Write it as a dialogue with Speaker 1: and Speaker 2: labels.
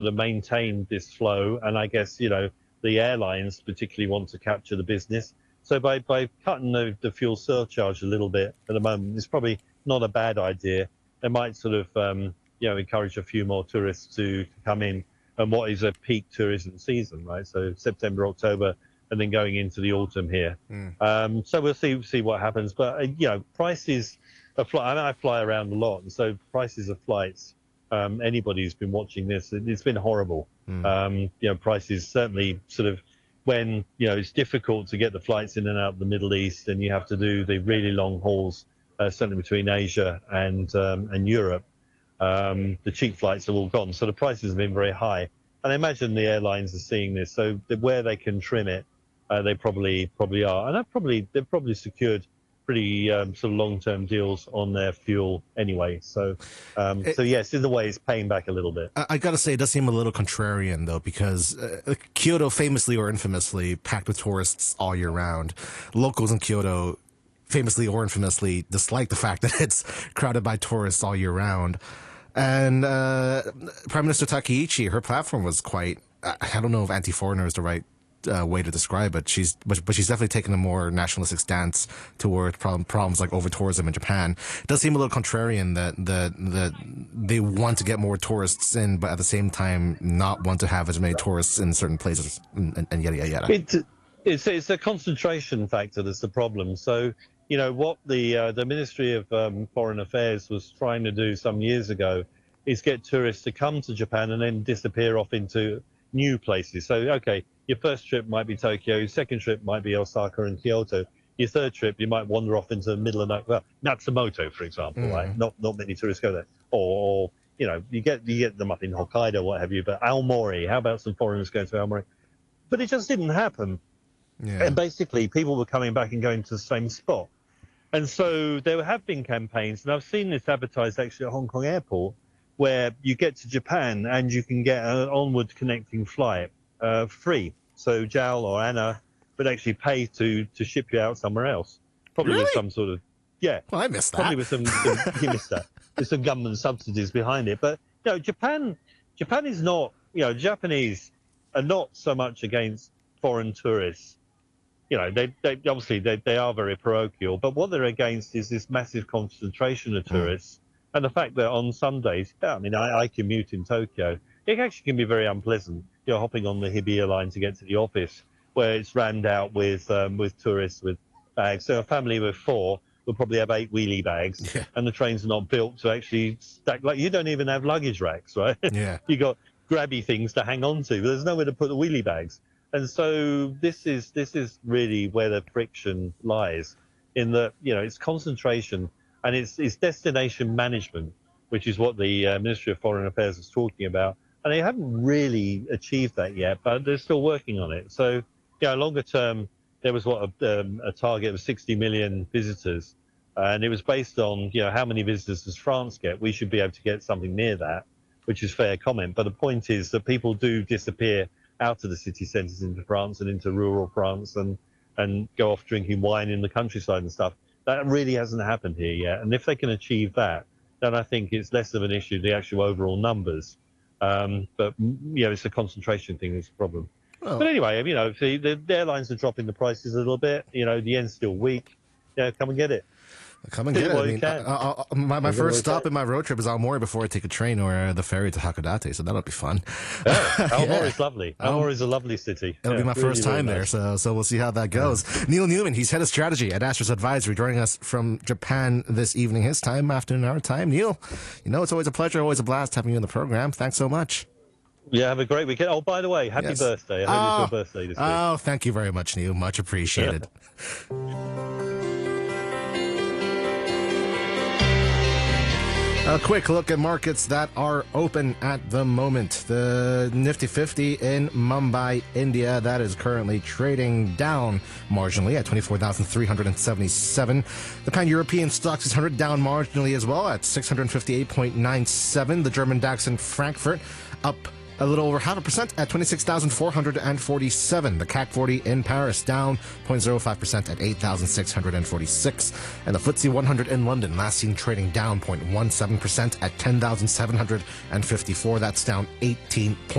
Speaker 1: of maintain this flow, and I guess the airlines particularly want to capture the business. So by cutting the fuel surcharge a little bit at the moment, it's probably not a bad idea. They might sort of encourage a few more tourists to come in, and what is a peak tourism season, right? So September, October, and then going into the autumn here. So we'll see what happens. But prices of I fly around a lot, and so prices of flights. Anybody who's been watching this, it's been horrible. Prices certainly sort of when it's difficult to get the flights in and out of the Middle East, and you have to do the really long hauls, certainly between Asia and Europe. The cheap flights are all gone, so the prices have been very high. And I imagine the airlines are seeing this, so where they can trim it, they probably are, and they've probably secured pretty sort of long-term deals on their fuel anyway. So yes, in a way, it's paying back a little bit.
Speaker 2: I got to say, it does seem a little contrarian, though, because Kyoto famously or infamously packed with tourists all year round. Locals in Kyoto famously or infamously dislike the fact that it's crowded by tourists all year round. And Prime Minister Takaichi, her platform was quite, I don't know if anti-foreigner is the right way to describe it. She's definitely taken a more nationalistic stance toward problems like over-tourism in Japan. It does seem a little contrarian that they want to get more tourists in, but at the same time not want to have as many tourists in certain places, and yada, yada, yada.
Speaker 1: It's a concentration factor that's the problem. So, what the Ministry of Foreign Affairs was trying to do some years ago is get tourists to come to Japan and then disappear off into new places. So, okay, your first trip might be Tokyo, your second trip might be Osaka and Kyoto. Your third trip, you might wander off into the middle of Natsumoto, for example, right? Not many tourists go there. Or you get them up in Hokkaido, what have you. But Aomori, how about some foreigners going to Aomori? But it just didn't happen. Yeah. And basically, people were coming back and going to the same spot. And so there have been campaigns, and I've seen this advertised actually at Hong Kong Airport, where you get to Japan and you can get an onward connecting flight free. So JAL or ANA would actually pay to ship you out somewhere else. Probably with some sort of,
Speaker 2: Well, I missed that.
Speaker 1: Probably with some you missed that. There's some government subsidies behind it. But, Japan is not, Japanese are not so much against foreign tourists. They obviously they are very parochial, but what they're against is this massive concentration of tourists. And the fact that on some days, I commute in Tokyo, it actually can be very unpleasant, hopping on the Hibiya line to get to the office, where it's rammed out with tourists with bags. So a family with 4 will probably have 8 wheelie bags, and the trains are not built to actually stack. Like, you don't even have luggage racks, right?
Speaker 2: Yeah.
Speaker 1: You got grabby things to hang on to, but there's nowhere to put the wheelie bags. And so this is really where the friction lies, in that it's concentration. And it's destination management, which is what the Ministry of Foreign Affairs is talking about. And they haven't really achieved that yet, but they're still working on it. So, longer term, there was a target of 60 million visitors. And it was based on, how many visitors does France get? We should be able to get something near that, which is fair comment. But the point is that people do disappear out of the city centres into France and into rural France and go off drinking wine in the countryside and stuff. That really hasn't happened here yet. And if they can achieve that, then I think it's less of an issue, the actual overall numbers. But, it's a concentration thing that's the problem. Oh. But anyway, the airlines are dropping the prices a little bit. The yen's still weak. Come and get it.
Speaker 2: Come and get it. My first stop in my road trip is Aomori before I take a train or the ferry to Hakodate, so that'll be fun.
Speaker 1: Aomori is lovely. Aomori is a lovely city.
Speaker 2: It'll be my first time there, so we'll see how that goes. Neil Newman, he's head of strategy at Asterisk Advisory, joining us from Japan this evening, his time, afternoon, our time. Neil, it's always a pleasure, always a blast having you on the program. Thanks so much.
Speaker 1: Yeah, have a great weekend. Oh, by the way, happy birthday. I hope it's your birthday this week.
Speaker 2: Oh, thank you very much, Neil. Much appreciated. A quick look at markets that are open at the moment. The Nifty 50 in Mumbai, India, that is currently trading down marginally at 24,377. The Pan-European Stoxx 600 down marginally as well at 658.97. The German DAX in Frankfurt up a little over 0.5% at 26,447. The CAC 40 in Paris down 0.05% at 8,646. And the FTSE 100 in London last seen trading down 0.17% at 10,754. That's down 18 points.